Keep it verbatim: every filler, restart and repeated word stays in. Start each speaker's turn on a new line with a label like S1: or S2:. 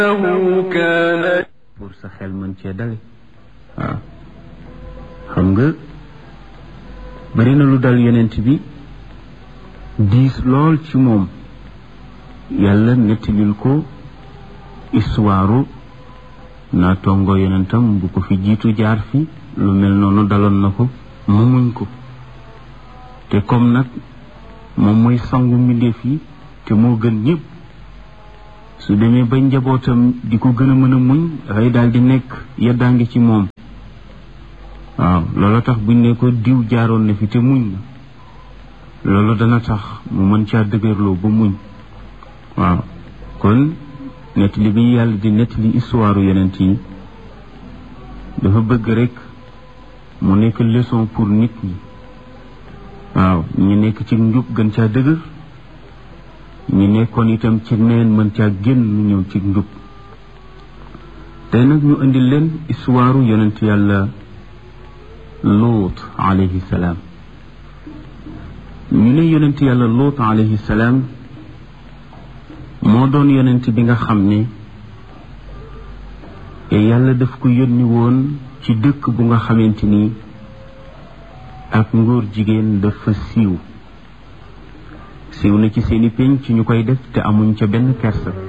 S1: pour sa xel mën cee dale waaw xam nga bari na lu dal yonent bi diis lool ci moom yàlla nettalil ko histoire naa tongo yonentam bu ko fi jiitu jaar fi lu mel noonu daloon na ko mu muñ ko te comme nag moom mooy sangu mbindeef yi te moo gën ñëpp su demee ba njabootam di ko gën a mën a muñ dafay daal di nekk yeddaangi ci moom waaw loolu tax buñ ne ko diw jaaroon na fi te muñ na loolu dana tax mu mën caa dëgërloo ba muñ waaw kon nettali bi yàlla di nettali histoire yonent yi dafa bëgg rek mu nekk leçon pour nit ñi waaw ñi nekk ci njub gën caa dëgër ñi nekkoon itam ci neen mën caa génn ñëw ci njub tey nag ñu indi leen histoire yonent yàlla Luut alayhi salaam ñu ne yonent yàlla Luut alayhi salaam moo doon yonent bi nga xam ne yàlla daf ko yónni woon ci dëkk bu nga xamante ni ak ngóor jigéen dafa siiw siiw na ci seeni pénc ci ñu koy def te amuñ ca benn kersa